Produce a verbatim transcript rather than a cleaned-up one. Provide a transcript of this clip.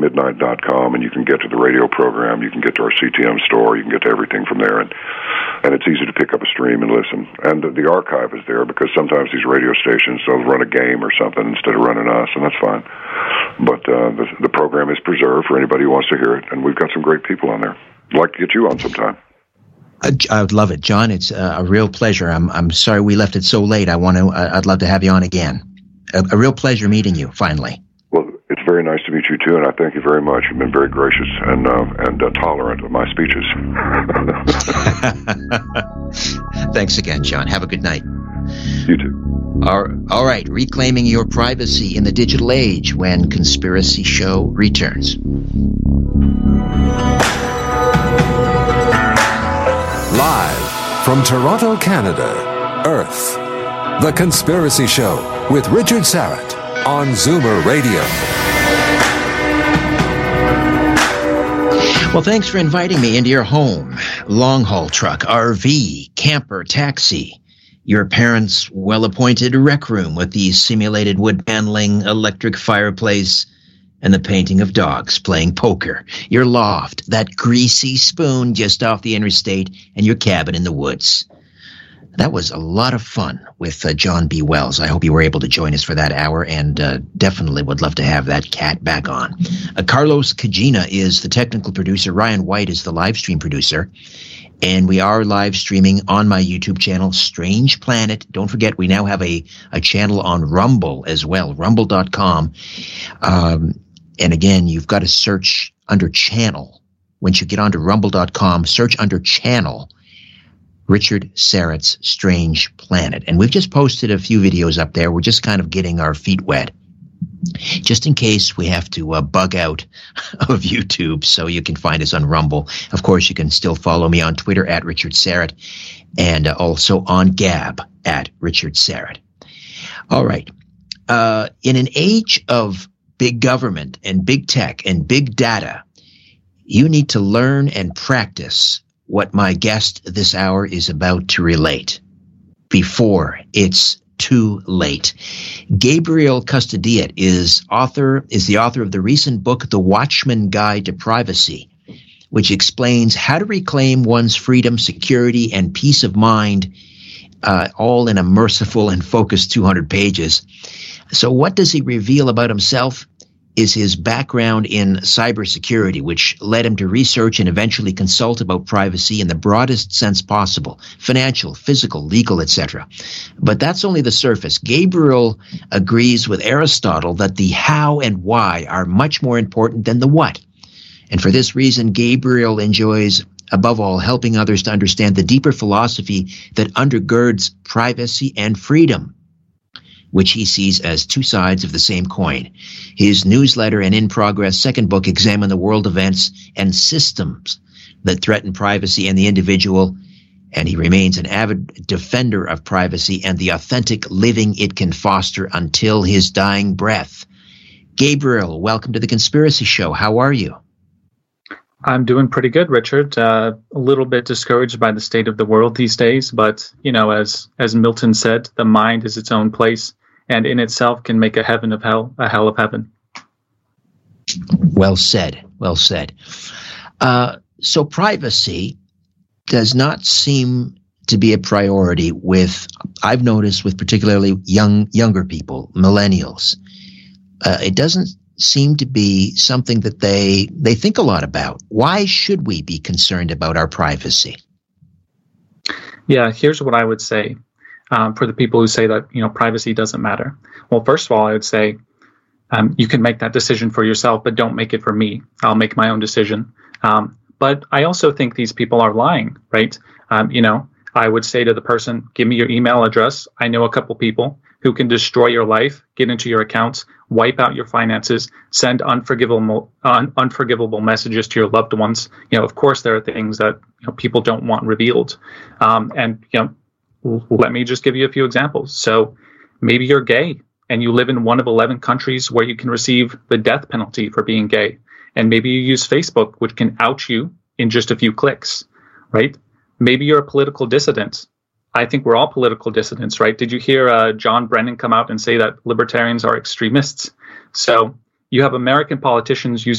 midnight dot com, and you can get to the radio program. You can get to our C T M store. You can get to everything from there, and and it's easy to pick up a stream and listen. And the, the archive is there because sometimes these radio stations, they'll run a game or something instead of running us, and that's fine. But uh, the, the program is preserved for anybody who wants to hear it, and we've got some great people on there. I'd like to get you on sometime. I, I would love it, John. It's a, a real pleasure. I'm I'm sorry we left it so late. I want to. I'd love to have you on again. A, a real pleasure meeting you. Finally. Well, it's very nice to meet you too, and I thank you very much. You've been very gracious and uh, and uh, tolerant of my speeches. Thanks again, John. Have a good night. You too. All, all right. Reclaiming your privacy in the digital age when Conspiracy Show returns. Live from Toronto, Canada, Earth, The Conspiracy Show with Richard Syrett on Zoomer Radio. Well, thanks for inviting me into your home, long-haul truck, R V, camper, taxi, your parents' well-appointed rec room with the simulated wood paneling, electric fireplace, and the painting of dogs playing poker, your loft, that greasy spoon just off the interstate, and your cabin in the woods. That was a lot of fun with uh, John B. Wells. I hope you were able to join us for that hour, and uh, definitely would love to have that cat back on. Uh, Carlos Cagina is the technical producer. Ryan White is the live stream producer. And we are live streaming on my YouTube channel, Strange Planet. Don't forget, we now have a, a channel on Rumble as well, rumble dot com. Um, and again, you've got to search under channel. Once you get onto rumble dot com, search under channel, Richard Syrett's Strange Planet. And we've just posted a few videos up there. We're just kind of getting our feet wet, just in case we have to uh, bug out of YouTube, so you can find us on Rumble. Of course, you can still follow me on Twitter at Richard Syrett, and uh, also on Gab at Richard Syrett. All right. Uh, in an age of big government and big tech and big data, you need to learn and practice what my guest this hour is about to relate before it's too late. Gabriel Custodiet is author is the author of the recent book, The Watchman Guide to Privacy, which explains how to reclaim one's freedom, security, and peace of mind, uh, all in a merciful and focused two hundred pages. So what does he reveal about himself? Is his background in cybersecurity, which led him to research and eventually consult about privacy in the broadest sense possible, financial, physical, legal, et cetera. But that's only the surface. Gabriel agrees with Aristotle that the how and why are much more important than the what. And for this reason, Gabriel enjoys, above all, helping others to understand the deeper philosophy that undergirds privacy and freedom, which he sees as two sides of the same coin. His newsletter and In Progress second book examine the world events and systems that threaten privacy and the individual, and he remains an avid defender of privacy and the authentic living it can foster until his dying breath. Gabriel, welcome to The Conspiracy Show. How are you? I'm doing pretty good, Richard. Uh, a little bit discouraged by the state of the world these days, but, you know, as as Milton said, the mind is its own place, and in itself can make a heaven of hell, a hell of heaven. Well said. Well said. Uh, so privacy does not seem to be a priority with, I've noticed, with particularly young younger people, millennials. Uh, it doesn't seem to be something that they they think a lot about. Why should we be concerned about our privacy? Yeah, here's what I would say. Um, for the people who say that, you know, privacy doesn't matter. Well, first of all, I would say um, you can make that decision for yourself, but don't make it for me. I'll make my own decision. Um, but I also think these people are lying, right? Um, you know, I would say to the person, give me your email address. I know a couple people who can destroy your life, get into your accounts, wipe out your finances, send unforgivable un- unforgivable messages to your loved ones. You know, of course, there are things that, you know, people don't want revealed. Um, and, you know, let me just give you a few examples. So maybe you're gay and you live in one of eleven countries where you can receive the death penalty for being gay. And maybe you use Facebook, which can out you in just a few clicks, right? Maybe you're a political dissident. I think we're all political dissidents, right? Did you hear uh, John Brennan come out and say that libertarians are extremists? So you have American politicians using